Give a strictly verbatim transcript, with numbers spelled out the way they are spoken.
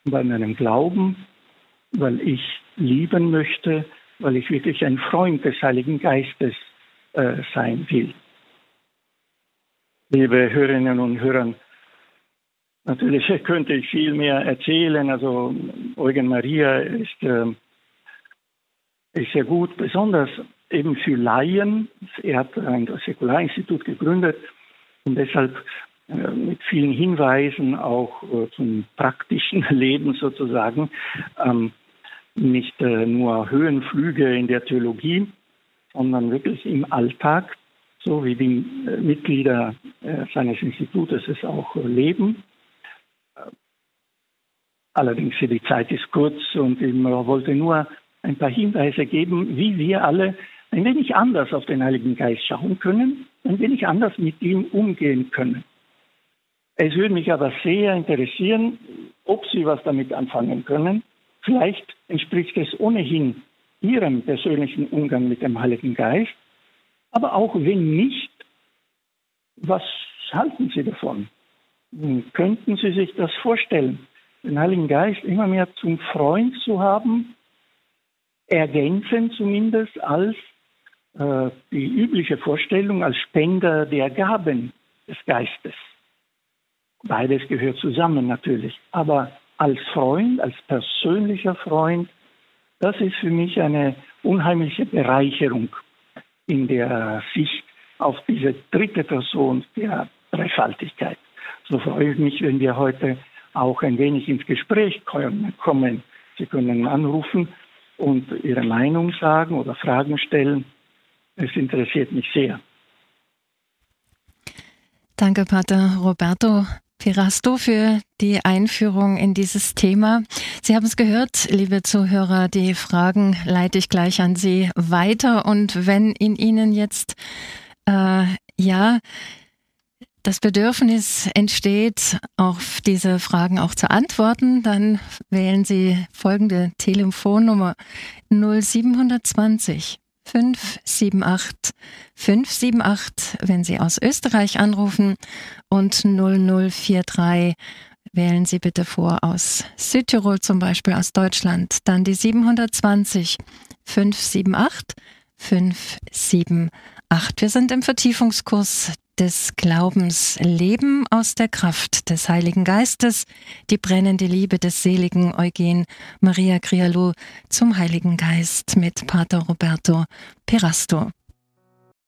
bei meinem Glauben, weil ich lieben möchte, weil ich wirklich ein Freund des Heiligen Geistes äh, sein will. Liebe Hörerinnen und Hörer, natürlich könnte ich viel mehr erzählen. Also Eugen Maria ist, äh, ist sehr gut, besonders eben für Laien. Er hat ein Säkularinstitut gegründet und deshalb äh, mit vielen Hinweisen auch äh, zum praktischen Leben sozusagen. Ähm, nicht äh, nur Höhenflüge in der Theologie, sondern wirklich im Alltag, so wie die äh, Mitglieder äh, seines Institutes es auch äh, leben. Allerdings die Zeit ist kurz und ich wollte nur ein paar Hinweise geben, wie wir alle ein wenig anders auf den Heiligen Geist schauen können, ein wenig anders mit ihm umgehen können. Es würde mich aber sehr interessieren, ob Sie was damit anfangen können. Vielleicht entspricht es ohnehin Ihrem persönlichen Umgang mit dem Heiligen Geist, aber auch wenn nicht, was halten Sie davon? Könnten Sie sich das vorstellen, den Heiligen Geist immer mehr zum Freund zu haben, ergänzend zumindest als äh, die übliche Vorstellung als Spender der Gaben des Geistes? Beides gehört zusammen natürlich, aber als Freund, als persönlicher Freund, das ist für mich eine unheimliche Bereicherung in der Sicht auf diese dritte Person der Dreifaltigkeit. So freue ich mich, wenn wir heute auch ein wenig ins Gespräch kommen. Sie können anrufen und Ihre Meinung sagen oder Fragen stellen. Es interessiert mich sehr. Danke, Pater Roberto Pirasto, für die Einführung in dieses Thema. Sie haben es gehört, liebe Zuhörer, die Fragen leite ich gleich an Sie weiter. Und wenn in Ihnen jetzt äh, ja das Bedürfnis entsteht, auf diese Fragen auch zu antworten, dann wählen Sie folgende Telefonnummer null sieben zwei null fünf sieben acht fünf sieben acht, wenn Sie aus Österreich anrufen, und null null vier drei wählen Sie bitte vor aus Südtirol, zum Beispiel aus Deutschland. Dann die sieben zwei null fünf sieben acht fünf sieben acht. Wir sind im Vertiefungskurs des Glaubens, Leben aus der Kraft des Heiligen Geistes, die brennende Liebe des seligen Eugen Maria Crialou zum Heiligen Geist mit Pater Roberto Pirasto.